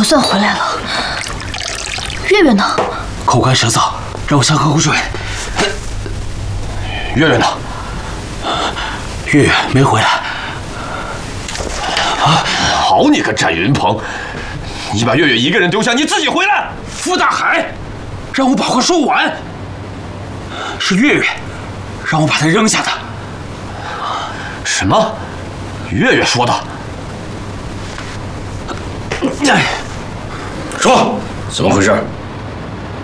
算回来了。月月呢？ 口干舌燥，让我先喝口水。月月呢？月月没回来。 啊！好你个展云鹏，你把月月一个人丢下，你自己回来！ 傅大海，让我把话说完。是月月让我把她扔下的。 什么？月月说的？ 说，怎么回事？